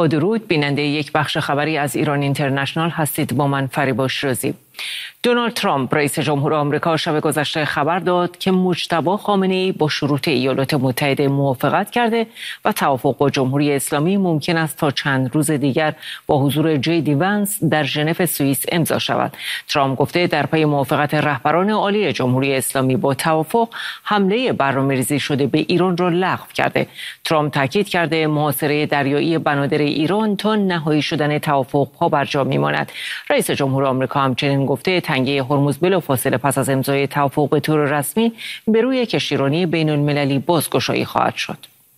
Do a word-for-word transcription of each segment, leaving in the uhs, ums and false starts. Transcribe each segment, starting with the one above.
با درود، بیننده یک بخش خبری از ایران اینترنشنال هستید. با من فریبا شیرازی. دونالد ترامپ رئیس جمهور آمریکا شب گذشته خبر داد که مجتبی خامنه‌ای با شروط ایالات متحده موافقت کرده و توافق با جمهوری اسلامی ممکن است تا چند روز دیگر با حضور جی دی ونس در ژنو سوئیس امضا شود. ترامپ گفته در پی موافقت رهبران عالی جمهوری اسلامی با توافق، حمله برنامه‌ریزی شده به ایران را لغو کرده. ترامپ تاکید کرده محاصره دریایی بنادر ایران تا نهایی شدن توافق پا بر جا میماند. رئیس جمهور آمریکا همچنین گفته تنگه هرمز بلافاصله پس از امضای توافق به طور رسمی به روی کشتیرانی بین المللی بازگشایی خواهد شد.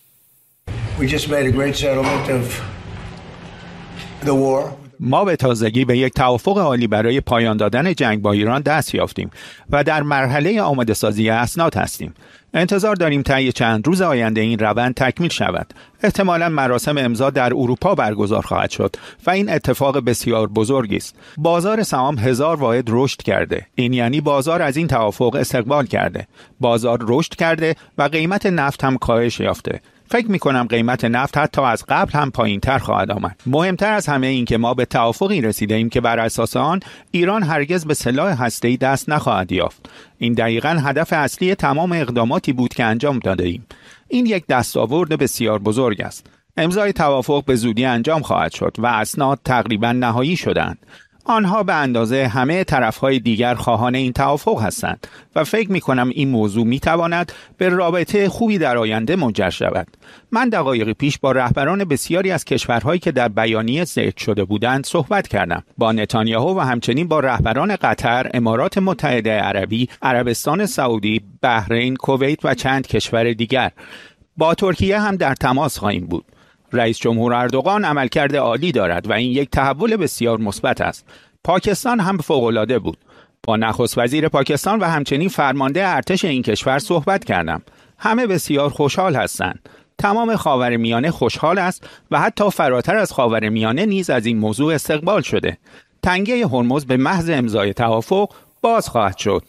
ما به تازگی به یک توافق عالی برای پایان دادن جنگ با ایران دست یافتیم و در مرحله آماده سازی اسناد هستیم. انتظار داریم طی چند روز آینده این روند تکمیل شود. احتمالاً مراسم امضا در اروپا برگزار خواهد شد و این اتفاق بسیار بزرگی است. بازار سهام هزار واحد رشد کرده. این یعنی بازار از این توافق استقبال کرده. بازار رشد کرده و قیمت نفت هم کاهش یافته. فکر می کنم قیمت نفت حتی از قبل هم پایین تر خواهد آمد. مهمتر از همه این که ما به توافقی رسیده ایم که بر اساس آن ایران هرگز به سلاح هسته‌ای دست نخواهد یافت. این دقیقاً هدف اصلی تمام اقداماتی بود که انجام داده ایم. این یک دستاورد بسیار بزرگ است. امضای توافق به زودی انجام خواهد شد و اسناد تقریباً نهایی شدند. آنها به اندازه همه طرفهای دیگر خواهان این توافق هستند و فکر می کنم این موضوع می تواند به رابطه خوبی در آینده منجر شود. من دقایقی پیش با رهبران بسیاری از کشورهایی که در بیانیه ذکر شده بودند صحبت کردم. با نتانیاهو و همچنین با رهبران قطر، امارات متحده عربی، عربستان سعودی، بحرین، کویت و چند کشور دیگر. با ترکیه هم در تماس خواهیم بود. رئیس جمهور اردوغان عملکرد عالی دارد و این یک تحول بسیار مثبت است. پاکستان هم فوق‌العاده بود. با نخست وزیر پاکستان و همچنین فرمانده ارتش این کشور صحبت کردم. همه بسیار خوشحال هستند. تمام خاورمیانه خوشحال است و حتی فراتر از خاورمیانه نیز از این موضوع استقبال شده. تنگه هرمز به محض امضای توافق باز خواهد شد.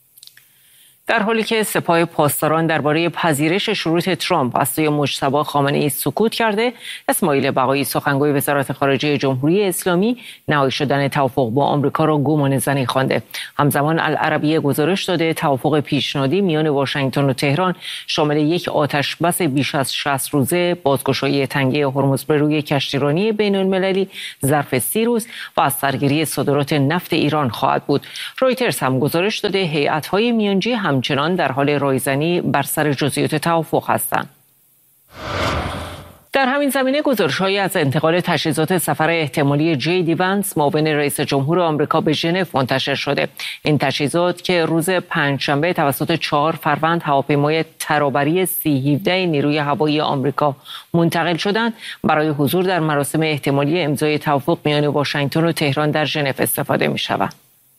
در حالی که سپاه پاسداران درباره پذیرش شروط ترامپ از سوی مجتبی خامنه‌ای سکوت کرده، اسماعیل بقایی سخنگوی وزارت خارجه جمهوری اسلامی نهایی شدن توافق با آمریکا را گمانه‌زنی خوانده. همزمان العربیه گزارش داده توافق پیشنهادی میان واشنگتن و تهران شامل یک آتشبس بیش از شصت روزه، بازگشایی تنگه هرمز به روی کشتیرانی بین المللی ظرف سی روز و از سرگیری صادرات نفت ایران خواهد بود. رویترز هم گزارش داده هیئت‌های میانجی هم همچنان در حال رایزنی بر سر جزئیات توافق هستند. در همین زمینه گزارش‌هایی از انتقال تجهیزات سفر احتمالی جی دی ونس معاون رئیس جمهور آمریکا به ژنو منتشر شده. این تجهیزات که روز پنجشنبه توسط چهار فروند هواپیمای ترابری سی هفده نیروی هوایی آمریکا منتقل شدند، برای حضور در مراسم احتمالی امضای توافق میان واشنگتن و تهران در ژنو استفاده می‌شوند.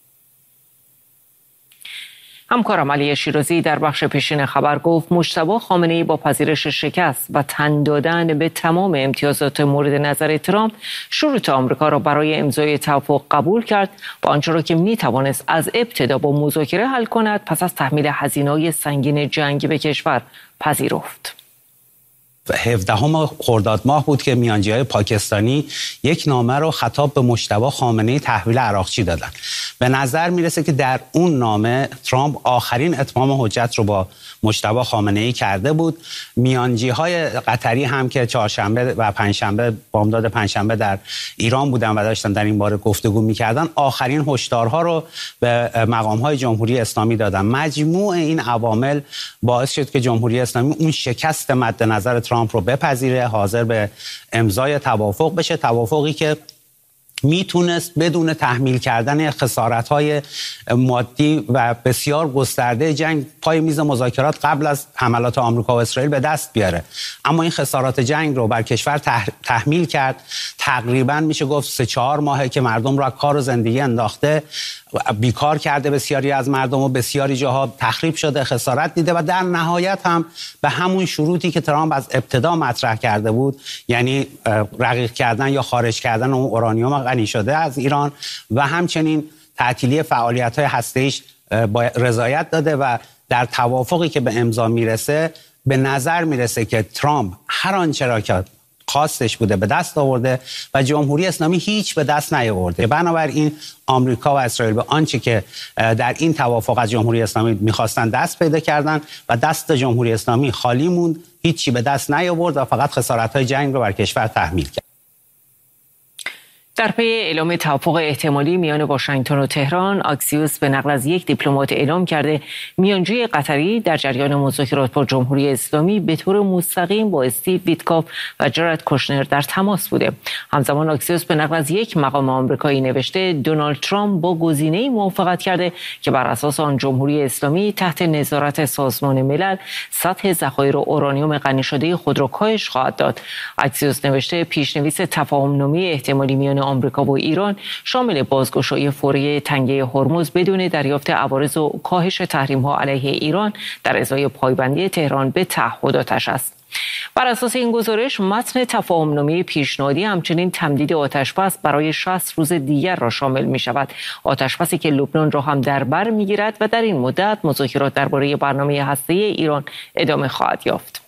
همکارم علی شیرازی در بخش پیشین خبر گفت مجتبی خامنه‌ای با پذیرش شکست و تن دادن به تمام امتیازات مورد نظر ترامپ شروط آمریکا را برای امضای توافق قبول کرد و آنچه را که می‌توانست از ابتدا با مذاکره حل کند پس از تحمیل هزینه‌های سنگین جنگ به کشور پذیرفت. هفدهم خرداد ماه بود که میانجی‌های پاکستانی یک نامه رو خطاب به مجتبی خامنه‌ای تحویل عراقچی دادن. به نظر میرسه که در اون نامه ترامپ آخرین اتمام حجت رو با مجتبی خامنه‌ای کرده بود. میانجی‌های قطری هم که چهارشنبه و پنجشنبه بامداد پنجشنبه در ایران بودن و داشتن در این باره گفتگو می‌کردن، آخرین هشدارها رو به مقام‌های جمهوری اسلامی دادن. مجموع این عوامل باعث شد که جمهوری اسلامی اون شکست مد نظر ترامپ رو بپذیره، حاضر به امضای توافق بشه، توافقی که میتونست بدون تحمیل کردن خسارت‌های مادی و بسیار گسترده جنگ پای میز مذاکرات قبل از حملات آمریکا و اسرائیل به دست بیاره. اما این خسارات جنگ رو بر کشور تح... تحمیل کرد. تقریبا میشه گفت سه چهار ماهه که مردم را کار و زندگی انداخته، بیکار کرده بسیاری از مردم و بسیاری جاها تخریب شده، خسارت دیده و در نهایت هم به همون شروطی که ترامپ از ابتدا مطرح کرده بود، یعنی رقیق کردن یا خارج کردن اون اورانیوم غنی شده از ایران و همچنین تعطیلی فعالیت‌های هسته‌ایش با رضایت داده و در توافقی که به امضا میرسه به نظر میرسه که ترامپ هر آنچه را که خواستش بوده به دست آورده و جمهوری اسلامی هیچ به دست نیاورده. بنابراین آمریکا و اسرائیل به آنچه که در این توافق از جمهوری اسلامی می‌خواستن دست پیدا کردن و دست جمهوری اسلامی خالی موند، هیچی به دست نیاورد و فقط خسارت‌های جنگ رو بر کشور تحمیل کرد. در پی اعلام توافق احتمالی میان واشنگتن و تهران، آکسیوس به نقل از یک دیپلمات اعلام کرده میانجوی قطری در جریان مذاکرات با جمهوری اسلامی به طور مستقیم با استیو ویتکاف و جارد کوشنر در تماس بوده. همزمان آکسیوس به نقل از یک مقام آمریکایی نوشته دونالد ترامپ با گزینه‌ای موافقت کرده که بر اساس آن جمهوری اسلامی تحت نظارت سازمان ملل سطح ذخایر اورانیوم غنی شده خود را کاهش خواهد داد. آکسیوس نوشته پیشنویس تفاهم‌نامه احتمالی میان آمریکا و ایران شامل بازگشایی فوری تنگه هرمز بدون دریافت عوارض و کاهش تحریم‌ها علیه ایران در ازای پایبندی تهران به تعهداتش است. بر اساس این گزارش متن تفاهم‌نامه پیشنهادی همچنین تمدید آتشبس برای شصت روز دیگر را شامل می شود. آتشبسی که لبنان را هم در بر می گیرد و در این مدت مذاکرات درباره برنامه هسته‌ای ایران ادامه خواهد یافت.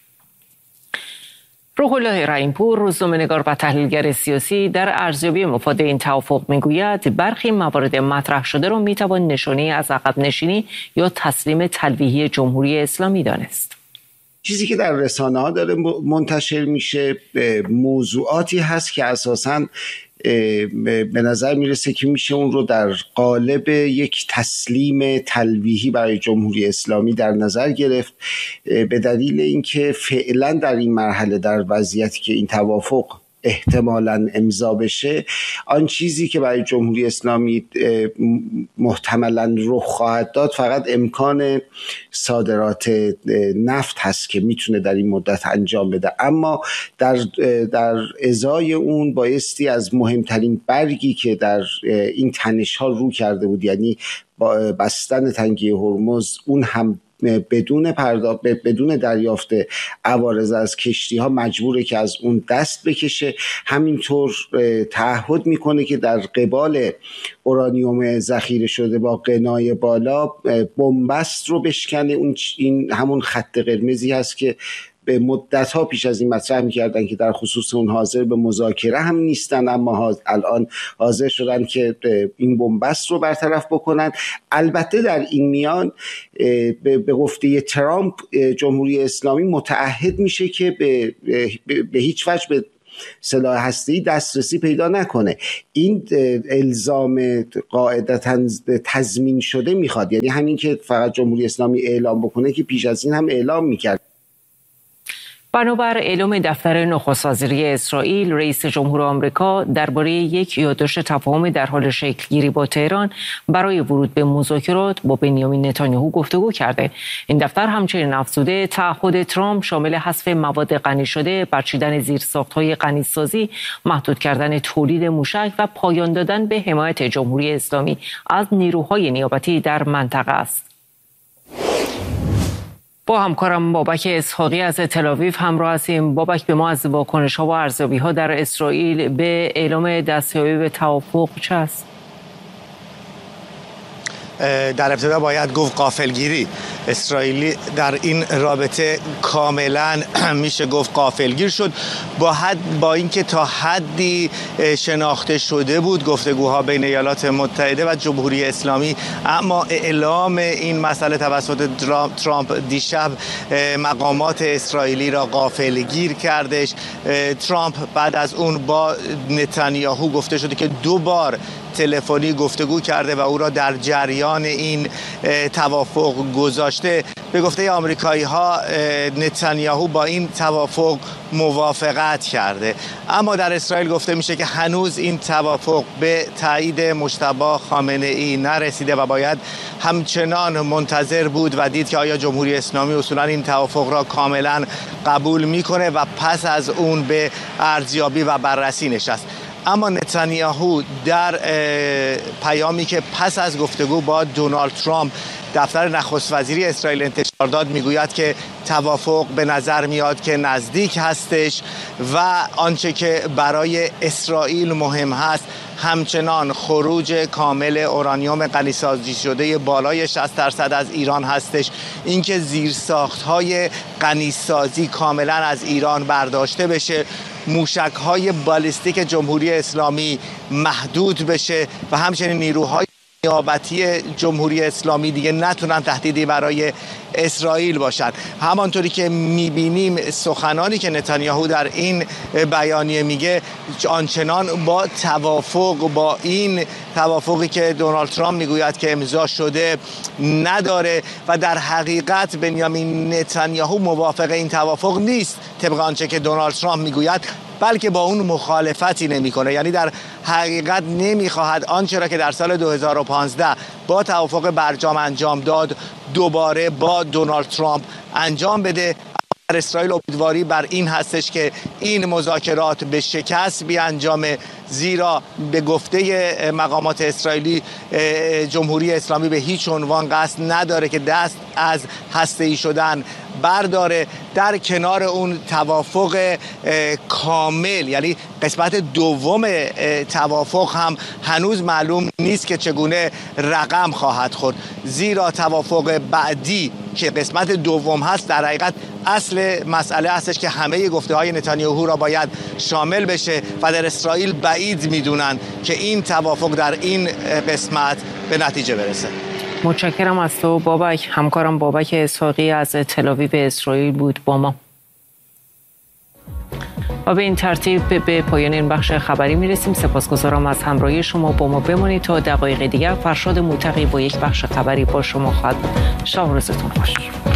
روح الله رحیم‌پور، روزنامه‌نگار و تحلیلگر سیاسی، در ارزیابی مفاد این توافق میگوید برخی موارد مطرح شده را میتوان نشانه از عقب نشینی یا تسلیم تلویحی جمهوری اسلامی دانست. چیزی که در رسانه‌ها داره منتشر میشه موضوعاتی هست که اساساً به نظر میرسه که میشه اون رو در قالب یک تسلیم تلویحی برای جمهوری اسلامی در نظر گرفت، به دلیل اینکه فعلا در این مرحله در وضعیتی که این توافق احتمالاً امضا بشه، آن چیزی که برای جمهوری اسلامی محتملاً رخ خواهد داد فقط امکان صادرات نفت هست که میتونه در این مدت انجام بده. اما در در ازای اون بایستی از مهمترین برگی که در این تنش‌ها رو کرده بود، یعنی بستن تنگه هرمز، اون هم بدون پرداخت بدون دریافت عوارض از کشتی ها مجبوره که از اون دست بکشه. همینطور تعهد میکنه که در قبال اورانیوم ذخیره شده با قنای بالا بنبست رو بشکنه. اون این همون خط قرمزی هست که به مدت‌ها پیش از این مطرح می‌کردن که در خصوص اون حاضر به مذاکره هم نیستن، اما الان حاضر شدن که این بنبست رو برطرف بکنن. البته در این میان به گفته ترامپ جمهوری اسلامی متعهد میشه که به, به هیچ وجه به سلاح هسته‌ای دسترسی پیدا نکنه. این الزام قاعدتاً تضمین شده میخواد، یعنی همین که فقط جمهوری اسلامی اعلام بکنه که پیش از این هم اعلام میکرد. بنابر اعلام دفتر نخست وزیری اسرائیل، رئیس جمهور آمریکا درباره یک یادداشت تفاهم در حال شکل گیری با تهران برای ورود به مذاکرات با بنیامین نتانیاهو گفتگو کرده. این دفتر همچنین افزوده تعهد ترامپ شامل حذف مواد غنی شده، برچیدن زیرساخت‌های غنیسازی، محدود کردن تولید موشک و پایان دادن به حمایت جمهوری اسلامی از نیروهای نیابتی در منطقه است. با همکارم بابک اسحاقی از تل‌آویو همراه هستیم. بابک، به ما از واکنش‌ها و ارزیابی‌ها در اسرائیل به اعلام دستیابی به توافق چه است؟ در ابتدا باید گفت غافلگیری اسرائیلی در این رابطه کاملا میشه گفت غافلگیر شد، با حد با اینکه تا حدی شناخته شده بود گفتگوها بین ایالات متحده و جمهوری اسلامی، اما اعلام این مسئله توسط ترامپ دیشب مقامات اسرائیلی را غافلگیر کردش. ترامپ بعد از اون با نتانیاهو گفته شده که دو بار تلفنی گفتگو کرده و او را در جریان این توافق گذاشته. به گفته آمریکایی ها نتانیاهو با این توافق موافقت کرده، اما در اسرائیل گفته میشه که هنوز این توافق به تایید مجتبی خامنه ای نرسیده و باید همچنان منتظر بود و دید که آیا جمهوری اسلامی اصولا این توافق را کاملا قبول میکنه و پس از اون به ارزیابی و بررسی نشست. اما نتانیاهو در پیامی که پس از گفتگو با دونالد ترامپ دفتر نخست وزیری اسرائیل انتشار داد میگوید که توافق به نظر میاد که نزدیک هستش و آنچه که برای اسرائیل مهم هست همچنان خروج کامل اورانیوم غنیسازی شده بالای شصت درصد از ایران هستش، اینکه زیرساخت‌های غنیسازی کاملا از ایران برداشته بشه موشک‌های بالیستیک جمهوری اسلامی محدود بشه و همچنین نیروهای نیابتی جمهوری اسلامی دیگه نتونن تهدیدی برای اسرائیل باشد. همانطوری که میبینیم سخنانی که نتانیاهو در این بیانیه میگه آنچنان با توافق با این توافقی که دونالد ترامپ میگوید که امضا شده نداره و در حقیقت بنیامین نتانیاهو موافق این توافق نیست طبق آنچه که دونالد ترامپ میگوید، بلکه با اون مخالفتی نمیکنه. یعنی در حقیقت نمیخواهد آنچه را که در سال دو هزار و پانزده با توافق برجام انجام داد دوباره با دونالد ترامپ انجام بده. در اسرائیل امیدواری بر این هستش که این مذاکرات به شکست بیانجامه، زیرا به گفته مقامات اسرائیلی جمهوری اسلامی به هیچ عنوان قصد نداره که دست از هسته‌ای شدن برداره. در کنار اون توافق کامل، یعنی قسمت دوم توافق هم هنوز معلوم نیست که چگونه رقم خواهد خورد، زیرا توافق بعدی که قسمت دوم هست در حقیقت اصل مسئله هستش که همه گفته های نتانیاهو را باید شامل بشه و در اسرائیل بعید میدونن که این توافق در این قسمت به نتیجه برسه. متشکرم از تو بابک. همکارم بابک اسحاقی از تل‌آویو اسرائیل بود با ما. و به این ترتیب به پایان این بخش خبری میرسیم. سپاسگزارم از همراهی شما. با ما بمانید تا دقایق دیگر. فرشاد موتقی با یک بخش خبری با شما خواهد بود. شب و روزتون خوش.